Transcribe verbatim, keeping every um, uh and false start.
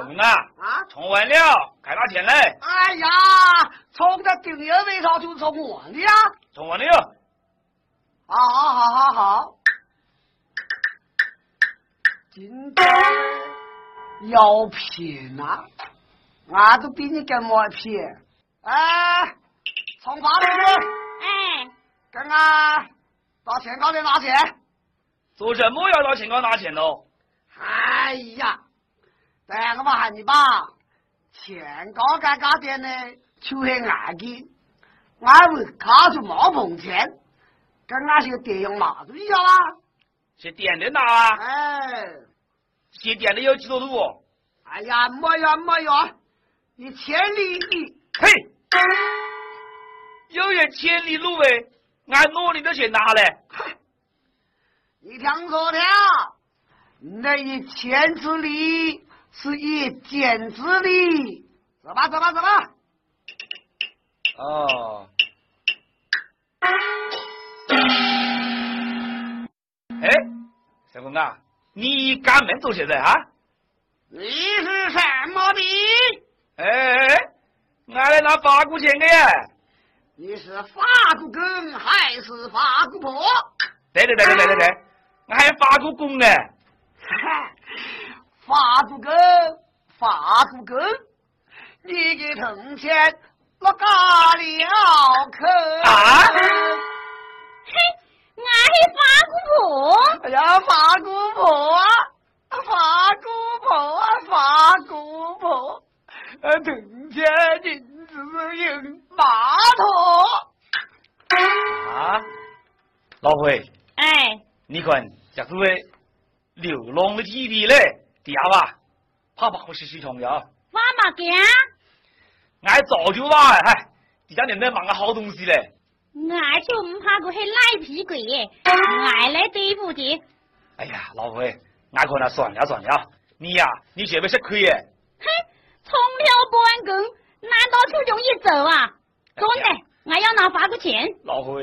公啊， 啊， 充完了，该拿钱嘞。 哎呀，充的顶油为啥就充我的呀？ 充完了哟。 好好好好好，今天要骗啊，我都比你更没骗。哎，充话妹妹， 哎， 跟俺到钱高里拿钱。 做什么要到钱高拿钱喽？ 哎呀，但我喊你吧，钱高干干点呢，就是俺的，俺们卡住没碰钱，跟俺些电用马子一样啦。 是电的拿啊？ 哎， 是电的有几多路？ 哎呀，没有没有，一千里地。 嘿，有人千里路哎，俺努力的去拿嘞。 你听说了？那一千之里是一剪之里，走吧走吧走吧。 哦。哎，小公啊，你干门做些在啊？ 你是什么的？ 哎哎哎，俺来拿法国钱的耶。 你是法国公还是法国婆？ 对对对对对对对，俺还法国公呢。 法国公，法国公，你给铜钱我干了可？ 啊？ 嘿，俺是法国婆。 哎呀，法国婆啊，法国婆啊，法国婆，呃，铜钱银子用马桶。 啊，老慧， 哎， 你看这是位流浪的弟弟嘞，底下吧，怕怕是系统呀。 发嘛干？ 俺早就吧，嗨，底下人在忙个好东西嘞。 俺就唔怕个系赖皮鬼耶，俺来对付的。 哎呀，老慧，俺看那算了算了，你呀、啊，你绝不吃亏耶。 嘿，从了半更，难道就容易走啊？真的，俺要拿法国钱。 老慧。